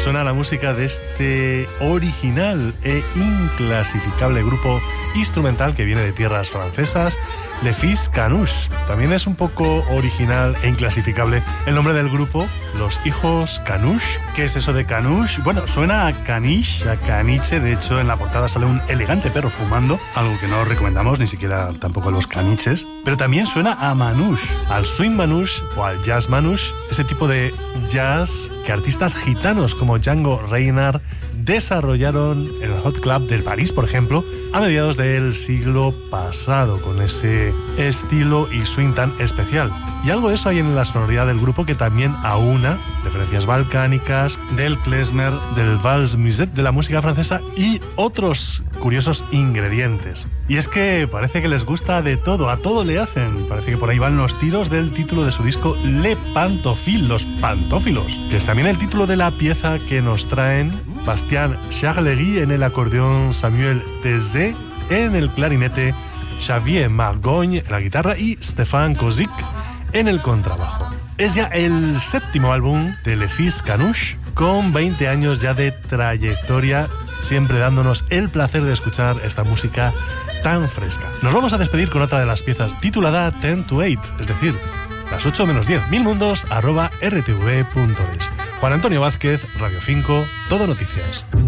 suena la música de este original e inclasificable grupo instrumental que viene de tierras francesas, Les Fils Canouche. También es un poco original e inclasificable el nombre del grupo, Los Hijos Canouche. ¿Qué es eso de Canouche? Bueno, suena a caniche, a caniche. De hecho, en la portada sale un elegante perro fumando, algo que no recomendamos, ni siquiera tampoco los caniches. Pero también suena a manouche, al swing manouche o al jazz manouche, ese tipo de jazz que artistas gitanos como Django Reinhardt desarrollaron en el Hot Club de París, por ejemplo, a mediados del siglo pasado, con ese estilo y swing tan especial. Y algo de eso hay en la sonoridad del grupo, que también aúna referencias balcánicas, del klezmer, del vals musette, de la música francesa y otros curiosos ingredientes. Y es que parece que les gusta de todo, a todo le hacen. Parece que por ahí van los tiros del título de su disco Le Pantophile, los pantófilos, que es también el título de la pieza que nos traen Bastien Charlegui en el acordeón, Samuel Tezé en el clarinete, Xavier Margogne en la guitarra y Stéphane Kozik en el contrabajo. Es ya el séptimo álbum de Les Fils Canouche, con 20 años ya de trayectoria, siempre dándonos el placer de escuchar esta música tan fresca. Nos vamos a despedir con otra de las piezas titulada 10 to 8, es decir, las 8 menos 10, milmundos@rtv.es. Juan Antonio Vázquez, Radio 5, Todo Noticias.